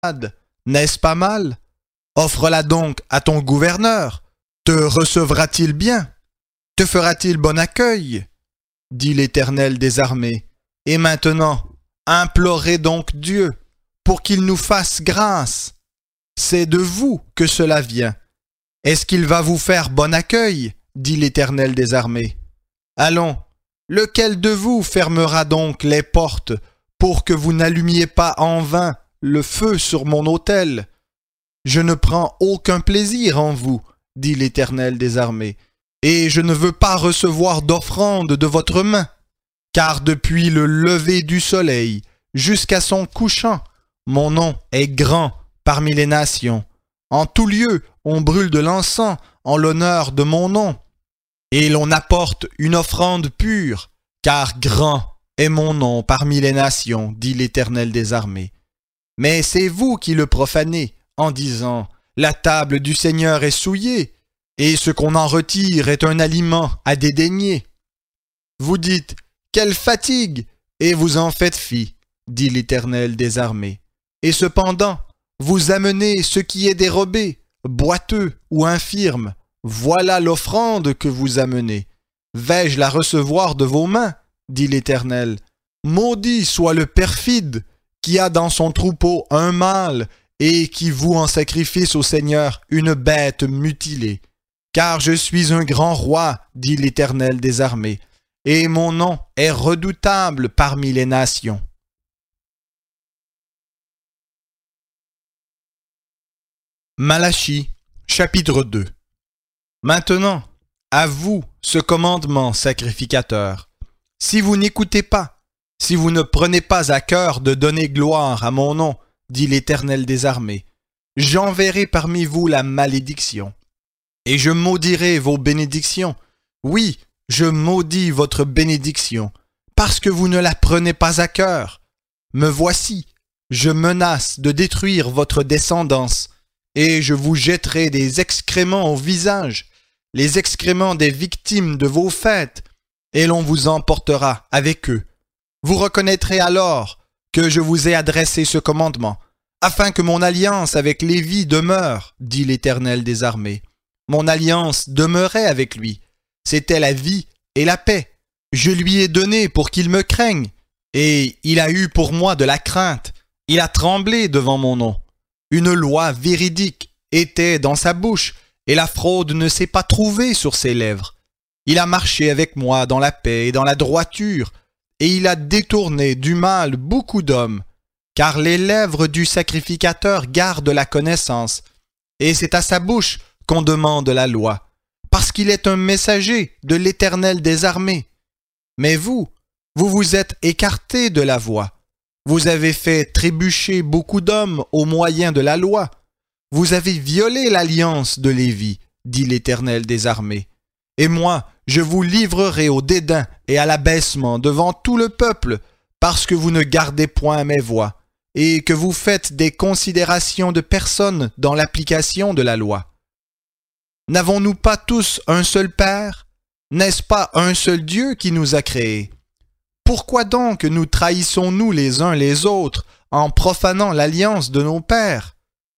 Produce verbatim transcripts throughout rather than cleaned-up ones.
n'est-ce pas mal? Offre-la donc à ton gouverneur. Te recevra-t-il bien? Te fera-t-il bon accueil? Dit l'Éternel des armées. Et maintenant, implorez donc Dieu pour qu'il nous fasse grâce. C'est de vous que cela vient. Est-ce qu'il va vous faire bon accueil? Dit l'Éternel des armées. Allons, lequel de vous fermera donc les portes pour que vous n'allumiez pas en vain le feu sur mon autel? Je ne prends aucun plaisir en vous, dit l'Éternel des armées, et je ne veux pas recevoir d'offrande de votre main, car depuis le lever du soleil jusqu'à son couchant, mon nom est grand parmi les nations. En tout lieu, on brûle de l'encens en l'honneur de mon nom, et l'on apporte une offrande pure, car grand est mon nom parmi les nations, dit l'Éternel des armées. Mais c'est vous qui le profanez, en disant « La table du Seigneur est souillée, et ce qu'on en retire est un aliment à dédaigner. » Vous dites « Quelle fatigue !» et vous en faites fi, dit l'Éternel des armées. Et cependant, vous amenez ce qui est dérobé, boiteux ou infirme. Voilà l'offrande que vous amenez. Vais-je la recevoir de vos mains, dit l'Éternel. Maudit soit le perfide qui a dans son troupeau un mâle et qui voue en sacrifice au Seigneur une bête mutilée. Car je suis un grand roi, dit l'Éternel des armées, et mon nom est redoutable parmi les nations. Malachie, chapitre deux. Maintenant, à vous ce commandement sacrificateur. Si vous n'écoutez pas, si vous ne prenez pas à cœur de donner gloire à mon nom, dit l'Éternel des armées, j'enverrai parmi vous la malédiction, et je maudirai vos bénédictions. Oui, je maudis votre bénédiction, parce que vous ne la prenez pas à cœur. Me voici, je menace de détruire votre descendance, et je vous jetterai des excréments au visage, les excréments des victimes de vos fêtes, et l'on vous emportera avec eux. Vous reconnaîtrez alors que je vous ai adressé ce commandement, afin que mon alliance avec Lévi demeure, dit l'Éternel des armées. Mon alliance demeurait avec lui, c'était la vie et la paix. Je lui ai donné pour qu'il me craigne, et il a eu pour moi de la crainte, il a tremblé devant mon nom. Une loi véridique était dans sa bouche, et la fraude ne s'est pas trouvée sur ses lèvres. Il a marché avec moi dans la paix et dans la droiture, et il a détourné du mal beaucoup d'hommes, car les lèvres du sacrificateur gardent la connaissance, et c'est à sa bouche qu'on demande la loi, parce qu'il est un messager de l'Éternel des armées. Mais vous, vous vous êtes écartés de la voie. Vous avez fait trébucher beaucoup d'hommes au moyen de la loi. Vous avez violé l'alliance de Lévi, dit l'Éternel des armées. Et moi, je vous livrerai au dédain et à l'abaissement devant tout le peuple, parce que vous ne gardez point mes voies, et que vous faites des considérations de personnes dans l'application de la loi. N'avons-nous pas tous un seul Père? N'est-ce pas un seul Dieu qui nous a créés? Pourquoi donc nous trahissons-nous les uns les autres en profanant l'alliance de nos pères?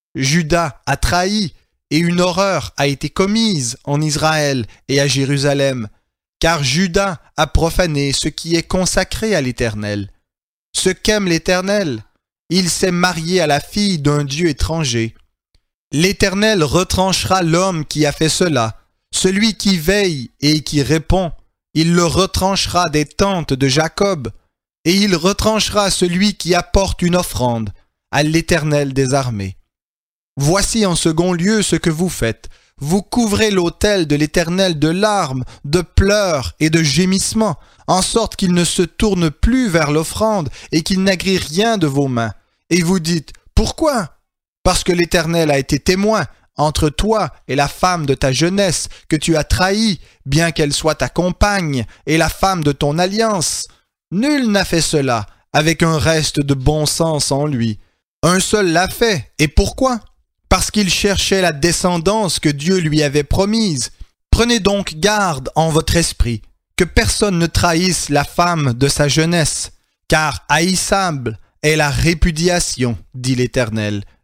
Juda a trahi, et une horreur a été commise en Israël et à Jérusalem, car Juda a profané ce qui est consacré à l'Éternel. Ce qu'aime l'Éternel, il s'est marié à la fille d'un Dieu étranger. L'Éternel retranchera l'homme qui a fait cela, celui qui veille et qui répond. Il le retranchera des tentes de Jacob, et il retranchera celui qui apporte une offrande à l'Éternel des armées. Voici en second lieu ce que vous faites. Vous couvrez l'autel de l'Éternel de larmes, de pleurs et de gémissements, en sorte qu'il ne se tourne plus vers l'offrande et qu'il n'agrée rien de vos mains. Et vous dites, pourquoi? Parce que l'Éternel a été témoin entre toi et la femme de ta jeunesse que tu as trahie, bien qu'elle soit ta compagne et la femme de ton alliance. Nul n'a fait cela avec un reste de bon sens en lui. Un seul l'a fait. Et pourquoi? Parce qu'il cherchait la descendance que Dieu lui avait promise. Prenez donc garde en votre esprit, que personne ne trahisse la femme de sa jeunesse, car haïssable est la répudiation, dit l'Éternel,